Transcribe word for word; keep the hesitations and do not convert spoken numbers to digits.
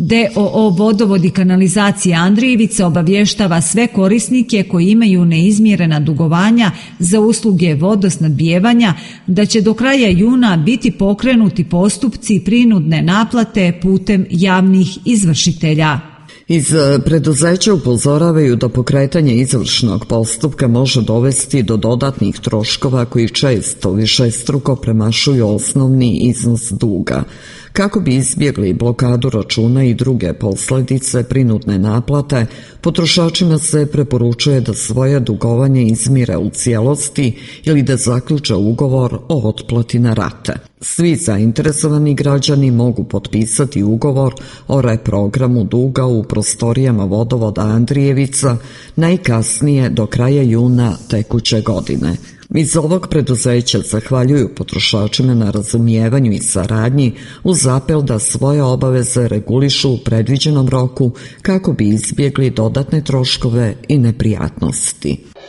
D O O Vodovod i kanalizacija Andrijevica obavještava sve korisnike koji imaju neizmirena dugovanja za usluge vodosnabdijevanja da će do kraja juna biti pokrenuti postupci prinudne naplate putem javnih izvršitelja. Iz preduzeća upozoravaju da pokretanje izvršnog postupka može dovesti do dodatnih troškova koji često višestruko premašuju osnovni iznos duga. Kako bi izbjegli blokadu računa i druge posljedice prinudne naplate, potrošačima se preporučuje da svoje dugovanje izmire u cijelosti ili da zaključe ugovor o otplati na rate. Svi zainteresovani građani mogu potpisati ugovor o reprogramu duga u prostorijama Vodovoda Andrijevica najkasnije do kraja juna tekuće godine. Iz ovog preduzeća zahvaljuju potrošačima na razumijevanju i saradnji uz apel da svoje obaveze regulišu u predviđenom roku kako bi izbjegli dodatne troškove i neprijatnosti.